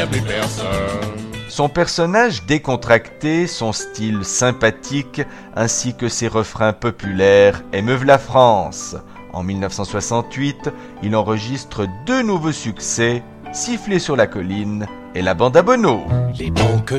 Son personnage décontracté, son style sympathique, ainsi que ses refrains populaires émeuvent la France. En 1968, il enregistre 2 nouveaux succès, Siffler sur la colline et La Bande à Bono. Les banques